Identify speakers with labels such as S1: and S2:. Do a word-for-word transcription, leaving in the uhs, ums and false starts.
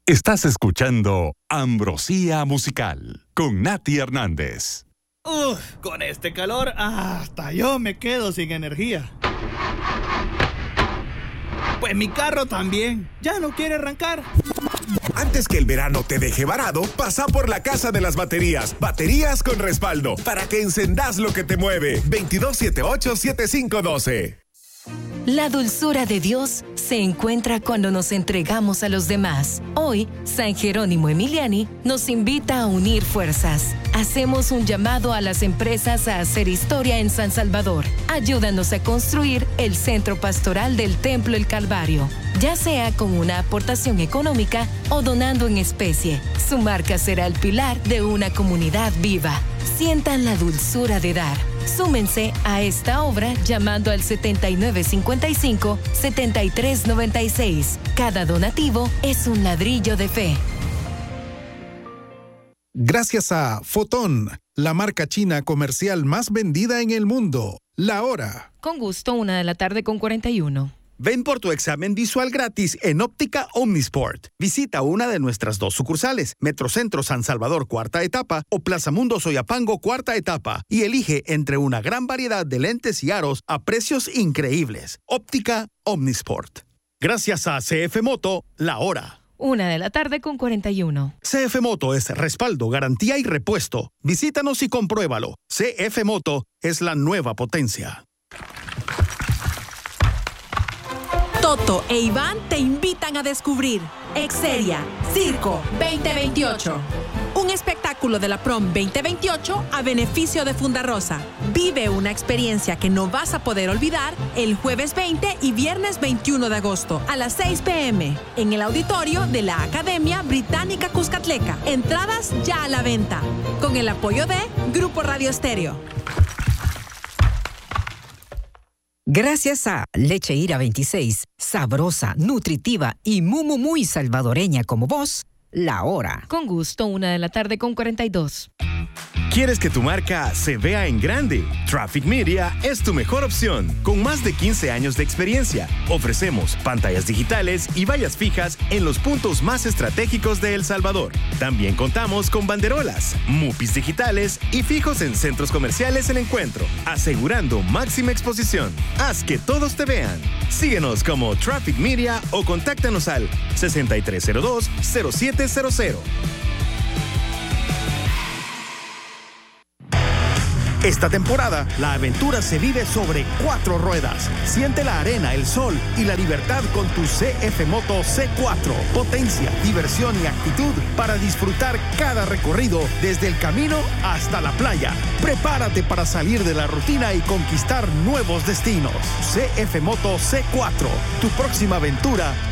S1: Estás escuchando Ambrosía Musical con Nati Hernández.
S2: Uf, con este calor hasta yo me quedo sin energía. Pues mi carro también, ya no quiere arrancar.
S3: Antes que el verano te deje varado, pasa por la Casa de las Baterías. Baterías con respaldo, para que encendás lo que te mueve. veintidós setenta y ocho, setenta y cinco doce.
S4: La dulzura de Dios se encuentra cuando nos entregamos a los demás. Hoy, San Jerónimo Emiliani nos invita a unir fuerzas. Hacemos un llamado a las empresas a hacer historia en San Salvador. Ayúdanos a construir el centro pastoral del Templo El Calvario, ya sea con una aportación económica o donando en especie. Su marca será el pilar de una comunidad viva. Sientan la dulzura de dar. Súmense a esta obra llamando al setenta y nueve cincuenta y cinco, setenta y tres noventa y seis. Cada donativo es un ladrillo de fe.
S5: Gracias a Fotón, la marca china comercial más vendida en el mundo. La hora.
S4: Con gusto, una de la tarde con cuarenta y uno.
S6: Ven por tu examen visual gratis en Óptica Omnisport. Visita una de nuestras dos sucursales, Metrocentro San Salvador cuarta etapa o Plaza Mundo Soyapango cuarta etapa, y elige entre una gran variedad de lentes y aros a precios increíbles. Óptica Omnisport. Gracias a C F Moto, la hora.
S4: Una de la tarde con cuarenta y uno.
S6: C F Moto es respaldo, garantía y repuesto. Visítanos y compruébalo. C F Moto es la nueva potencia.
S7: Toto e Iván te invitan a descubrir Exeria Circo veinte veintiocho. Un espectáculo de la Prom veinte veintiocho a beneficio de Fundarosa. Vive una experiencia que no vas a poder olvidar el jueves veinte y viernes veintiuno de agosto a las seis pe eme en el auditorio de la Academia Británica Cuscatleca. Entradas ya a la venta. Con el apoyo de Grupo Radio Estéreo.
S8: Gracias a Leche Ira veintiséis, sabrosa, nutritiva y muy, muy, muy salvadoreña como vos, la hora.
S4: Con gusto, una de la tarde con cuarenta y dos.
S9: ¿Quieres que tu marca se vea en grande? Traffic Media es tu mejor opción. Con más de quince años de experiencia, ofrecemos pantallas digitales y vallas fijas en los puntos más estratégicos de El Salvador. También contamos con banderolas, mupis digitales y fijos en centros comerciales El Encuentro, asegurando máxima exposición. Haz que todos te vean. Síguenos como Traffic Media o contáctanos al sesenta y tres cero dos, cero siete cero cero.
S6: Esta temporada, la aventura se vive sobre cuatro ruedas. Siente la arena, el sol y la libertad con tu C F Moto C cuatro. Potencia, diversión y actitud para disfrutar cada recorrido desde el camino hasta la playa. Prepárate para salir de la rutina y conquistar nuevos destinos. C F Moto C cuatro, tu próxima aventura